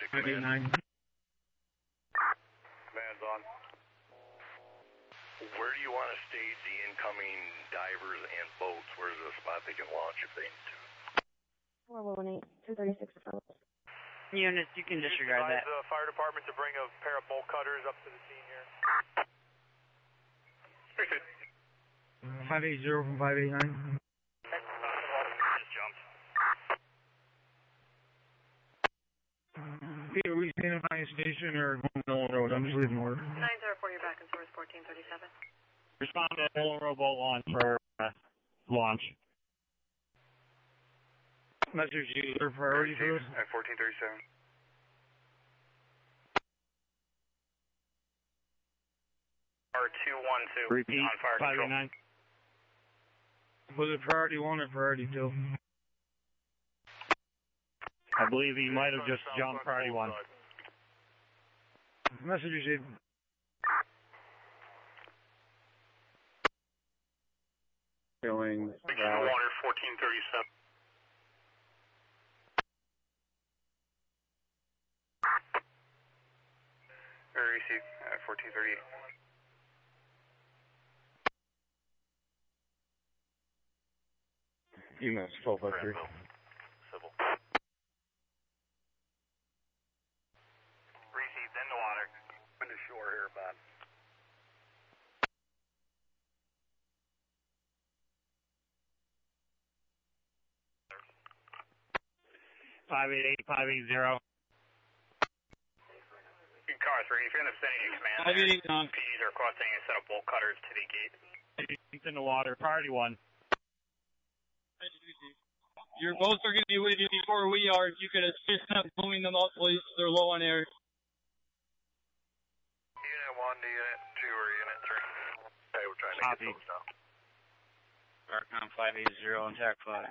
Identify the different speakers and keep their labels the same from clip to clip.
Speaker 1: 589.
Speaker 2: Command's on. Where do you want to stage the incoming divers and boats? Where's the spot they can launch if they need to?
Speaker 3: 4118, 236 for Phillips.
Speaker 4: Units, you can disregard that.
Speaker 5: The fire department to bring a pair of bolt cutters up to the scene here.
Speaker 1: 580 from 589.
Speaker 5: Just jumped.
Speaker 1: Peter, we staying at Fire Station or going to Nolan Road? I'm just leaving order.
Speaker 3: 904, you're back in source 1437.
Speaker 6: Respond to Nolan Road boat launch for launch.
Speaker 1: Message user priority for this.
Speaker 2: At 1437.
Speaker 5: R212.
Speaker 6: Repeat,
Speaker 5: On fire
Speaker 6: 589.
Speaker 1: Was it priority 1 or priority 2?
Speaker 6: I believe he might have just jumped priority 1.
Speaker 1: Message received.
Speaker 7: Showing
Speaker 5: Water 1437. Receive 1438.
Speaker 7: EMS 1253.
Speaker 5: Civil. Received in the water.
Speaker 2: Into shore here, Bob.
Speaker 6: Five eight eight 580.
Speaker 5: Car 3, if you're in the vicinity command, PDs are requesting a set of bolt cutters to the gate.
Speaker 6: It's in the water, priority 1.
Speaker 8: Your boats are going to be with you before we are. If you could assist them pulling them up, please. They're low on air.
Speaker 2: Unit 1 to Unit 2 or Unit 3. Okay, we're trying to
Speaker 6: Copy.
Speaker 2: get those down.
Speaker 4: Arcon 580 on TAC 5.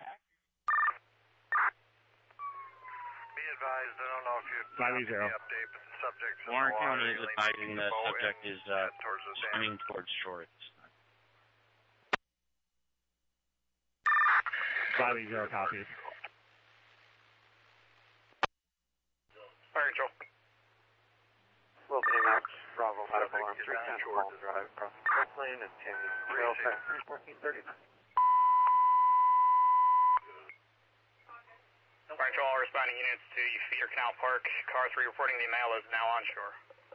Speaker 2: Be advised, I don't know if you've
Speaker 6: 580.
Speaker 2: the update, but the subject's in
Speaker 4: Warren
Speaker 2: the water.
Speaker 4: County is advising the subject is
Speaker 2: towards the dam.
Speaker 4: swimming towards shore at this time.
Speaker 6: 580 copy.
Speaker 5: Fire control.
Speaker 7: Wilson Max, Bravo, out of alarm, 310 Paul Drive, across the coastline at Tammy, Trail Factory, 1430.
Speaker 5: Fire control, all responding units to Feeder Canal Park. Car 3 reporting the Male is now on shore.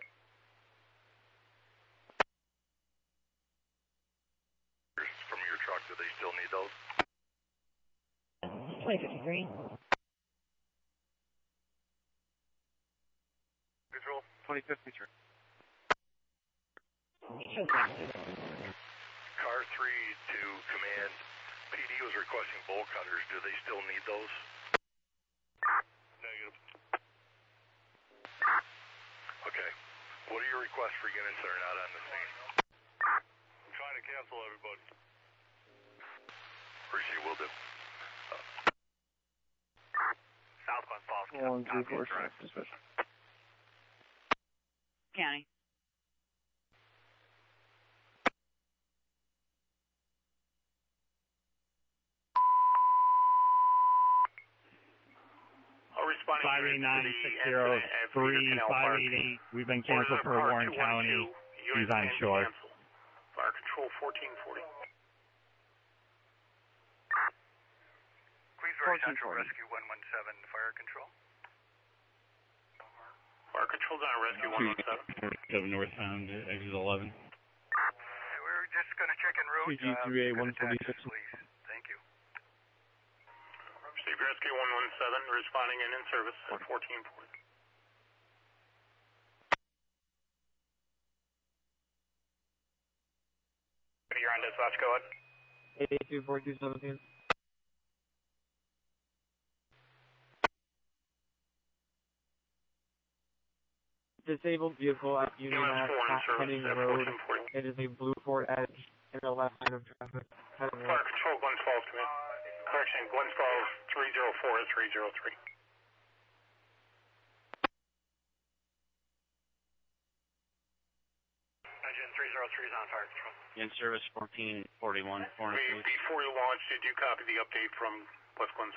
Speaker 2: From your truck, do they still need those?
Speaker 3: 2053.
Speaker 2: Visual.
Speaker 7: 2053.
Speaker 2: Car 3 to command. PD was requesting bolt cutters. Do they still need those? Negative. Okay. What are your requests for units that are not on the scene? I'm trying to cancel everybody. Appreciate, will do.
Speaker 5: Southwest Falls.
Speaker 7: 134, dispatch.
Speaker 4: County.
Speaker 5: All responding
Speaker 6: 589 603 588. We've been canceled for Warren County. He's on shore.
Speaker 5: Fire control 1440.
Speaker 2: Please very central rescue 117 fire control.
Speaker 5: Fire control's on rescue 117.
Speaker 6: Northbound, exit 11.
Speaker 2: We're just going to check en route.
Speaker 7: PG3A 146.
Speaker 2: Please. Thank you.
Speaker 5: Receive rescue 117 responding and in service at 1440. You're on dispatch, go ahead.
Speaker 8: 824217. Disabled vehicle at Union Ave, heading the road. It is a blue Ford Edge in the left side of traffic. Heading
Speaker 5: Fire control 112 to me. Correction, 112 304 is 303.
Speaker 2: Engine 303 is on fire control.
Speaker 4: In service 1441.
Speaker 5: Before you launch, did you copy the update from West Glen